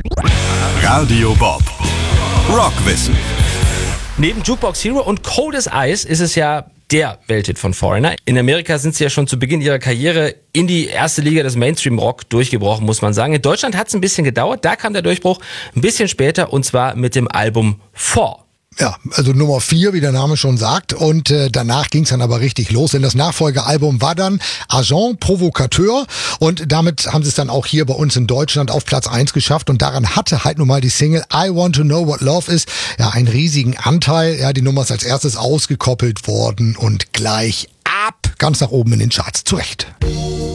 Radio Bob. Rockwissen. Neben Jukebox Hero und Cold as Ice ist es ja der Welthit von Foreigner. In Amerika sind sie ja schon zu Beginn ihrer Karriere in die erste Liga des Mainstream-Rock durchgebrochen, muss man sagen. In Deutschland hat es ein bisschen gedauert, da kam der Durchbruch ein bisschen später und zwar mit dem Album 4. Ja, also Nummer 4, wie der Name schon sagt. Und danach ging es dann aber richtig los. Denn das Nachfolgealbum war dann Agent Provocateur. Und damit haben sie es dann auch hier bei uns in Deutschland auf Platz 1 geschafft. Und daran hatte halt nun mal die Single I Want to Know What Love Is ja einen riesigen Anteil. Ja, die Nummer ist als erstes ausgekoppelt worden und gleich ab, ganz nach oben in den Charts. Zu Recht.